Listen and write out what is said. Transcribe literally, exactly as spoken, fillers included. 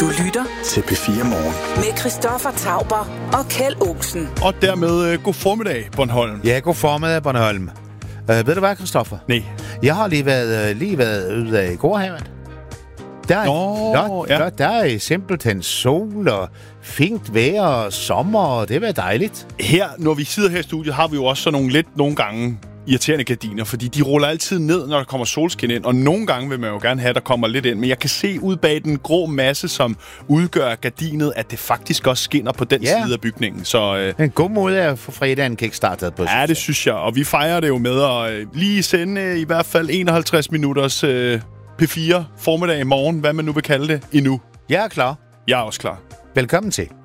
Du lytter til P fire Morgen med Christoffer Tauber og Kjeld Olsen. Og dermed uh, god formiddag, Bornholm. Ja, god formiddag, Bornholm. Uh, ved du hvad, Christoffer? Nej. Jeg har lige været, uh, lige været ude af gårdhaven. Der er, Nå, der, ja. der, der er simpelthen sol og fint vejr og sommer, og det var dejligt. Her, når vi sidder her i studiet, har vi jo også sådan nogle lidt nogle gange irriterende gardiner, fordi de ruller altid ned, når der kommer solskin ind, og nogle gange vil man jo gerne have, at der kommer lidt ind, men jeg kan se ud bag den grå masse, som udgør gardinet, at det faktisk også skinner på den Ja. side af bygningen. Så øh, En god måde at få fredagen kickstartet på. ja, det synes jeg, og vi fejrer det jo med at øh, lige sende øh, i hvert fald enoghalvtreds minutters øh, P fire formiddag i morgen, hvad man nu vil kalde det, endnu. Jeg er klar. Jeg er også klar. Velkommen til.